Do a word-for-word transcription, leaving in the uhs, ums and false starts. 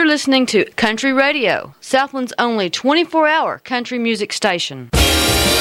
listening to Country Radio, Southland's only twenty-four hour country music station.